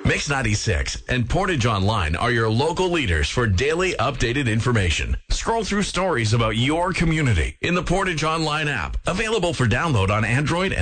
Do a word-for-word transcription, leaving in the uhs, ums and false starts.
Mix ninety-six and Portage Online are your local leaders for daily updated information. Scroll through stories about your community in the Portage Online app, available for download on Android